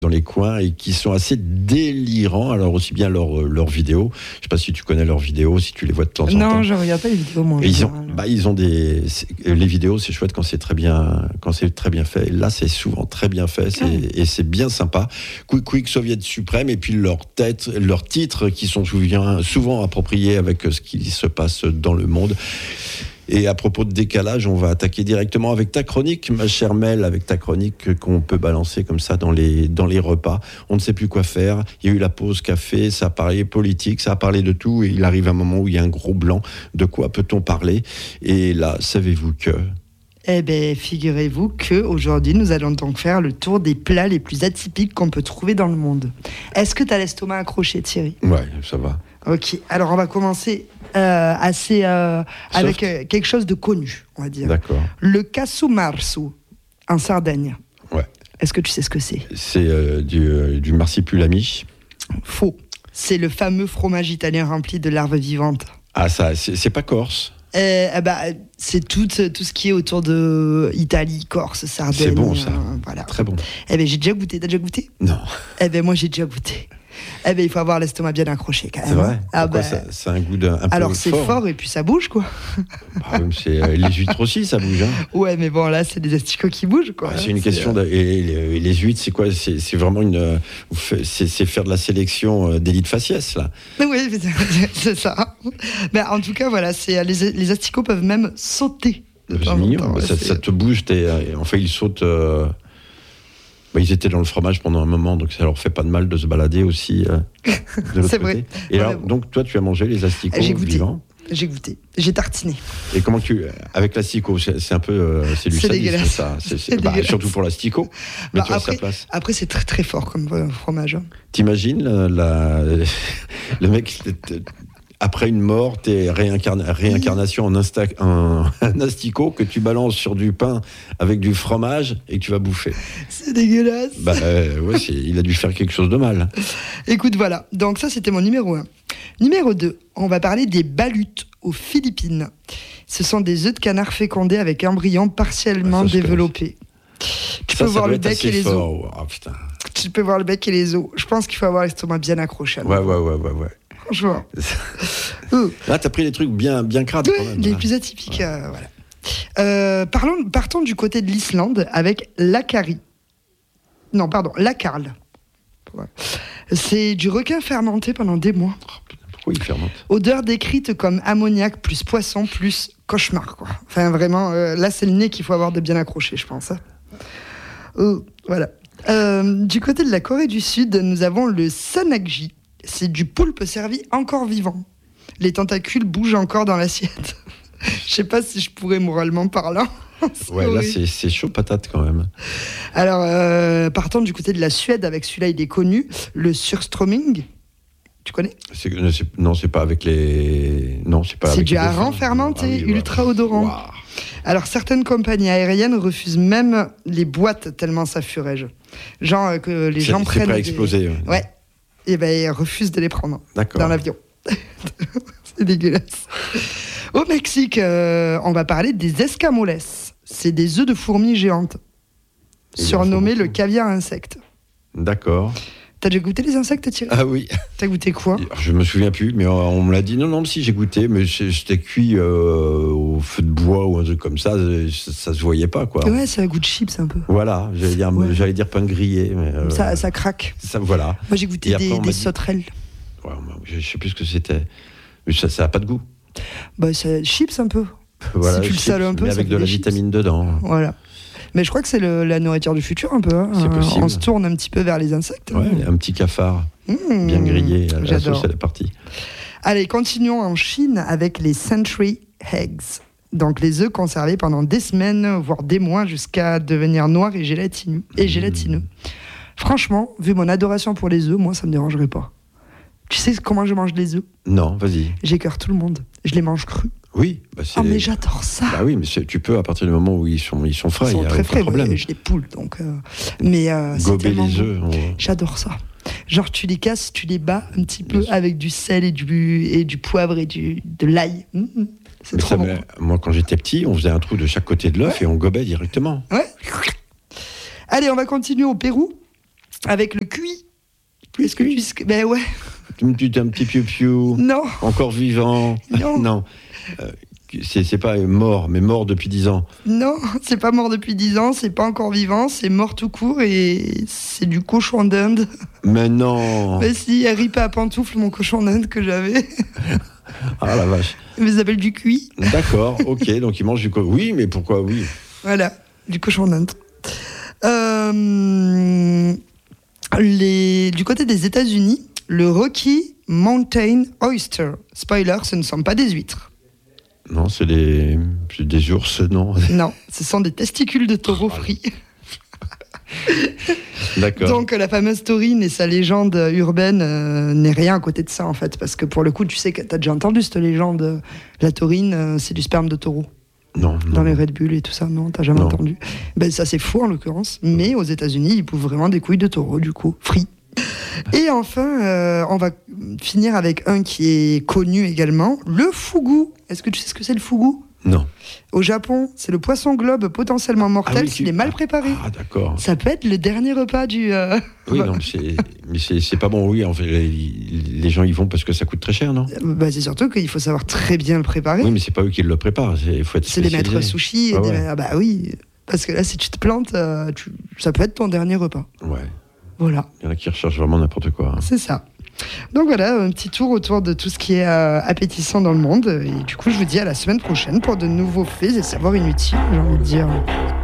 dans les coins et qui sont assez délirants. Alors aussi bien leurs vidéos, je ne sais pas si tu connais leurs vidéos, si tu les vois de temps en temps. Non, je ne regarde pas les vidéos, moi. Ils ont les vidéos, c'est chouette quand c'est très bien fait. Et là, c'est souvent très bien fait et c'est bien sympa. Quick Soviet suprême et puis leurs titres qui sont souvent appropriés avec ce qui se passe dans le monde. Et à propos de décalage, on va attaquer directement avec ta chronique, ma chère Mel, avec ta chronique qu'on peut balancer comme ça dans les repas. On ne sait plus quoi faire. Il y a eu la pause café, ça a parlé politique, ça a parlé de tout. Et il arrive un moment où il y a un gros blanc. De quoi peut-on parler ? Et là, savez-vous que... Eh bien, figurez-vous qu'aujourd'hui, nous allons donc faire le tour des plats les plus atypiques qu'on peut trouver dans le monde. Est-ce que tu as l'estomac accroché, Thierry ? Ouais, ça va. Ok, alors on va commencer avec quelque chose de connu, on va dire. D'accord. Le casu marzu, en Sardaigne. Ouais. Est-ce que tu sais ce que c'est ? C'est du marsipulami. Faux. C'est le fameux fromage italien rempli de larves vivantes. Ah, ça, c'est pas corse. C'est tout ce qui est autour de Italie, Corse, Sardaigne. C'est bon, ça. Voilà. Très bon. J'ai déjà goûté. T'as déjà goûté ? Non. Moi, j'ai déjà goûté. Il faut avoir l'estomac bien accroché quand même. C'est vrai. Ça a un goût un peu fort. Alors c'est fort et puis ça bouge quoi. Les huîtres aussi ça bouge. Hein. Ouais mais bon là c'est des asticots qui bougent quoi. C'est une question et les huîtres c'est quoi ? C'est vraiment c'est faire de la sélection d'élite faciès là. Oui c'est ça. Mais en tout cas voilà les asticots peuvent même sauter. C'est mignon. Ça te bouge. Enfin ils sautent. Ils étaient dans le fromage pendant un moment, donc ça leur fait pas de mal de se balader aussi de l'autre c'est côté. Vrai. Et alors, donc toi, tu as mangé les asticots vivants ? J'ai goûté, j'ai tartiné. Et comment avec l'asticot, c'est un peu, c'est du sadisme ça. C'est surtout pour l'asticot. Mais tu as sa place. Après, c'est très très fort comme fromage. T'imagines le mec. Après une mort, t'es réincarnation en asticot que tu balances sur du pain avec du fromage et que tu vas bouffer. C'est dégueulasse. Il a dû faire quelque chose de mal. Écoute, voilà. Donc ça, c'était mon numéro 1. Numéro 2, on va parler des balutes aux Philippines. Ce sont des œufs de canard fécondés avec embryon partiellement développé. Tu peux voir le bec et les os. Oh, putain. Tu peux voir le bec et les os. Je pense qu'il faut avoir l'estomac bien accroché. Ouais. Franchement. Là, t'as pris des trucs bien crades quand même. Les plus atypiques, voilà. Partons du côté de l'Islande avec l'akari. Non, pardon, l'akarl. Ouais. C'est du requin fermenté pendant des mois. Oh, putain, pourquoi il fermente ? Odeur décrite comme ammoniac plus poisson plus cauchemar, quoi. Enfin, vraiment, là, c'est le nez qu'il faut avoir de bien accroché, je pense. Voilà. Du côté de la Corée du Sud, nous avons le sanakji. C'est du poulpe servi encore vivant. Les tentacules bougent encore dans l'assiette. Je sais pas si je pourrais moralement parlant. Là c'est chaud patate quand même. Alors, partons du côté de la Suède avec celui-là, il est connu, le surströmming. Tu connais ? Non, c'est pas avec les. Non, c'est pas. C'est du hareng fermenté, ultra odorant. Wow. Alors, certaines compagnies aériennes refusent même les boîtes tellement ça fureige. Genre que les gens prennent. C'est prêt à exploser. Ouais. Et ils refusent de les prendre dans l'avion. C'est dégueulasse. Au Mexique, on va parler des escamoles. C'est des œufs de fourmis géantes, surnommés le caviar insecte. D'accord. T'as déjà goûté les insectes, Thierry ? Ah oui. T'as goûté quoi ? Je me souviens plus, mais on me l'a dit. Non, si j'ai goûté, mais c'était cuit au feu de bois ou un truc comme ça se voyait pas, quoi. Ouais, ça a goût de chips un peu. Voilà, j'allais dire pain grillé, mais ça craque. Ça, voilà. Moi, j'ai goûté des sauterelles. Ouais, je sais plus ce que c'était, mais ça a pas de goût. Ça chips un peu. Voilà, si tu le sales un peu, mais avec de la vitamine dedans. Voilà. Mais je crois que c'est la nourriture du futur un peu. Hein. C'est possible. On se tourne un petit peu vers les insectes. Ouais, un petit cafard bien grillé. La sauce, elle est partie. Allez, continuons en Chine avec les century eggs. Donc les œufs conservés pendant des semaines, voire des mois, jusqu'à devenir noirs et gélatineux. Franchement, vu mon adoration pour les œufs, moi, ça me dérangerait pas. Tu sais comment je mange les œufs ? Non, vas-y. J'écœure tout le monde. Je les mange crus. Oui. Mais j'adore ça. Bah oui, mais tu peux à partir du moment où ils sont frais, il n'y a très aucun problème. Je les poule, donc. Gober les œufs. J'adore ça. Genre tu les casses, tu les bats un petit peu avec du sel et du poivre et de l'ail. C'est trop bon. Moi, quand j'étais petit, on faisait un trou de chaque côté de l'œuf et on gobait directement. Ouais. Allez, on va continuer au Pérou Avec le cuit. Est-ce que tu... Ben ouais. Un petit piou-piou. Non. Encore vivant. Non. Non. C'est pas mort, mais mort depuis 10 ans. Non, c'est pas mort depuis 10 ans, c'est pas encore vivant, c'est mort tout court et c'est du cochon d'Inde. Mais non. Mais si, elle ripait à pantoufle mon cochon d'Inde que j'avais. Ah la vache. Mais ça s'appelle du cuit. D'accord, ok, donc il mange du cochon. Oui, mais pourquoi oui? Voilà, du cochon d'Inde. Du côté des États-Unis, le Rocky Mountain Oyster. Spoiler, ce ne sont pas des huîtres. Non, c'est des ours, non? Non, ce sont des testicules de taureau frits. D'accord. Donc la fameuse taurine et sa légende urbaine n'est rien à côté de ça en fait, parce que pour le coup, tu sais que t'as déjà entendu cette légende. La taurine, c'est du sperme de taureau. Non. Dans les Red Bull et tout ça, non, t'as jamais entendu. Ben ça c'est faux en l'occurrence, mais aux États-Unis, ils bouffent vraiment des couilles de taureau du coup, frits. Et enfin, on va finir avec un qui est connu également, le fugu. Est-ce que tu sais ce que c'est le fugu? Non. Au Japon, c'est le poisson globe potentiellement mortel s'il est mal préparé. Ah d'accord. Ça peut être le dernier repas du... Oui, non, mais c'est pas bon, oui. En fait, les gens y vont parce que ça coûte très cher, non? Bah, c'est surtout qu'il faut savoir très bien le préparer. Oui, mais c'est pas eux qui le préparent. C'est des maîtres sushis. Ah, ouais. Ah bah oui, parce que là, si tu te plantes, ça peut être ton dernier repas. Ouais. Voilà. Il y en a qui recherchent vraiment n'importe quoi. C'est ça. Donc voilà, un petit tour autour de tout ce qui est appétissant dans le monde. Et du coup, je vous dis à la semaine prochaine pour de nouveaux faits et savoirs inutiles, j'ai envie de dire.